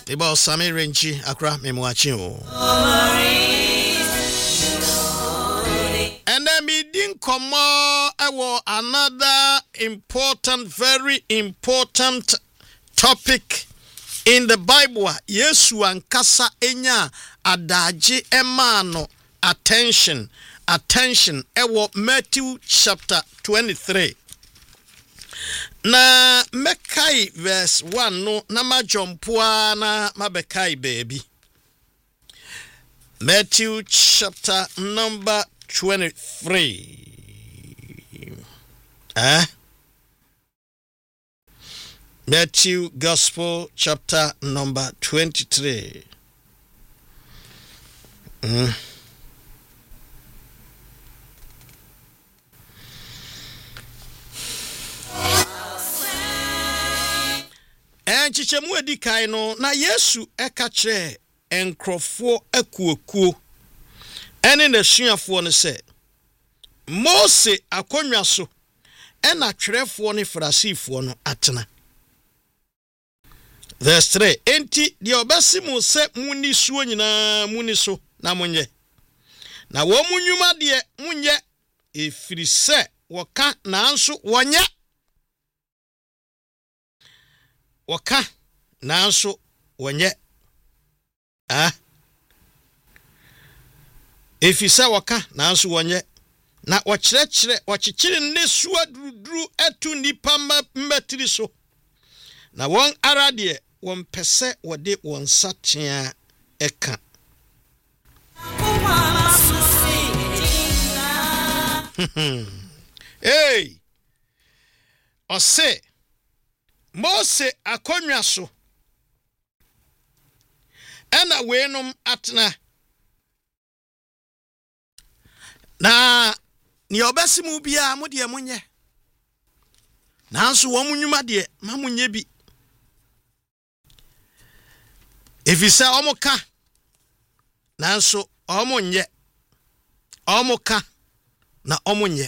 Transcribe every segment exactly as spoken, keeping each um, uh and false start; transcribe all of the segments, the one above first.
About Sammy Renchi, Accra, Memoachi. And then me didn't come out another important, very important topic in the Bible. Yesu ankasa enya adaje emano attention, attention. Ewo Matthew chapter twenty-three. Na mekai verse one no na majompua na mabekai baby. Matthew chapter number twenty-three. Eh? Matthew Gospel chapter number twenty-three. Mm. And chichemu edi kai no na Yesu eka kire enkrofo akuokuo ene na suafo no se Mose akonwa so ena twerefo ne Farisifo no atena. Verse three. Enti di obesi mu se muni suo nyina muni so na monye. Na wo munyuma de munye efiri se woka na anso wonye. Woka na anso wonye. Ah. Efiri se woka na anso wonye. Na wakyerɛkyerɛ wakyekere ne suo duruduru etu nipa mmatiri so. Na won arade won pese wode won satea eka. Hey! Ose Mose akonwa so ena wenum atena. Na ni obesi mu bia mo de munye. Nanso wo munwuma de ma munye bi. Efisa omoka nanso omonye omoka na omonye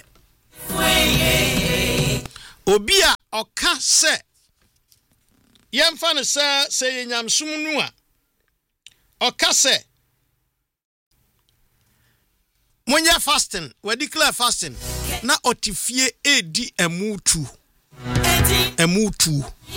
obi a oka se yemfa ne se se yenyamsum nu a oka se monye fasting we declare fasting na otifie edi emutu emutu